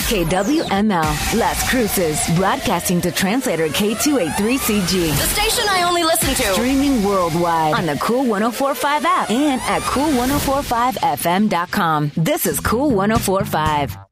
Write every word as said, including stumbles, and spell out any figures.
K W M L, Las Cruces, broadcasting to translator K two eighty-three C G. The station I only listen to. Streaming worldwide on the Cool ten forty-five app and at cool ten forty-five F M dot com. This is Cool ten forty-five.